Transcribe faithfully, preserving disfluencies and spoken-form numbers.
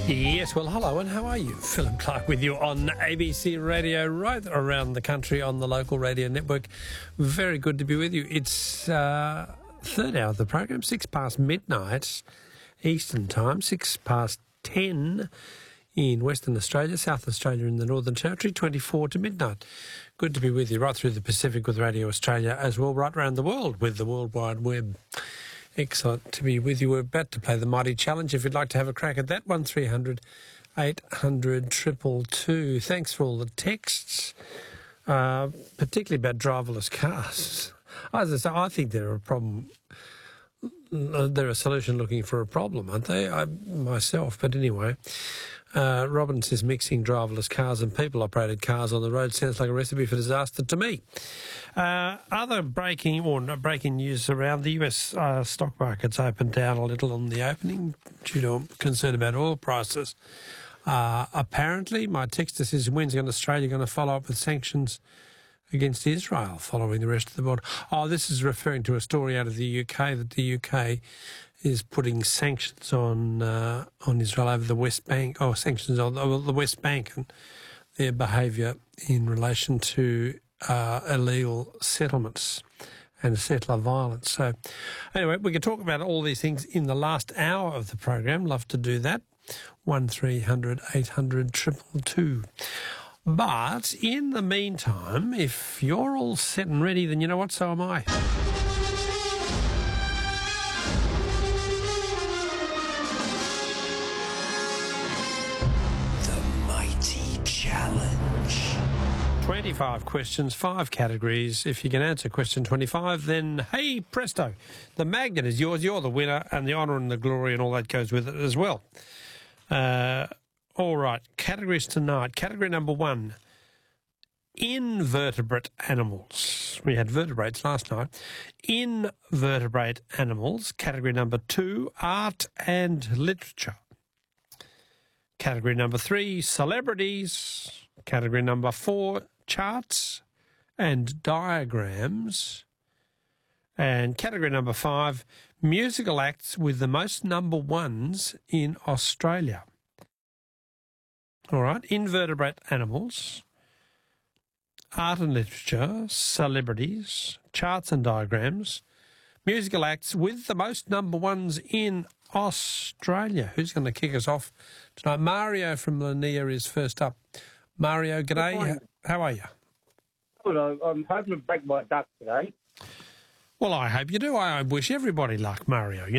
Yes, well, hello, and how are you? Philip Clark with you on A B C Radio, right around the country on the local radio network. Very good to be with you. It's uh, third hour of the program, six past midnight Eastern Time, six past ten in Western Australia, South Australia in the Northern Territory, twenty-four to midnight. Good to be with you right through the Pacific with Radio Australia as well, right around the world with the World Wide Web. Excellent to be with you. We're about to play the Mighty Challenge. If you'd like to have a crack at that, one three hundred eight hundred two two two. Thanks for all the texts, uh, particularly about driverless cars. As I say, I think they're a problem. They're a solution looking for a problem, aren't they? I, myself, but anyway. Uh, Robin says mixing driverless cars and people-operated cars on the road sounds like a recipe for disaster to me. Uh, other breaking or not breaking news around the U S uh, stock market's opened down a little on the opening due to concern about oil prices. Uh, apparently, my texter says, when's Australia going to follow up with sanctions against Israel following the rest of the world? Oh, this is referring to a story out of the U K that the U K is putting sanctions on uh, on Israel over the West Bank, or sanctions on the, the West Bank and their behaviour in relation to uh, illegal settlements and settler violence. So anyway, we can talk about all these things in the last hour of the program. Love to do that. one three hundred eight hundred two two two. But in the meantime, if you're all set and ready, then you know what, so am I. Challenge. twenty-five questions, five categories. If you can answer question twenty-five, then hey presto, the magnet is yours. You're the winner, and the honour and the glory and all that goes with it as well. Uh, all right, categories tonight. Category number one, invertebrate animals. We had vertebrates last night. Invertebrate animals. Category number two, art and literature. Category number three, celebrities. Category number four, charts and diagrams. And category number five, musical acts with the most number ones in Australia. All right, invertebrate animals, art and literature, celebrities, charts and diagrams, musical acts with the most number ones in Australia. Who's going to kick us off tonight? Mario from Lanier is first up. Mario, g'day. How are you? Good. I'm hoping to break my duck today. Well, I hope you do. I wish everybody luck, Mario. You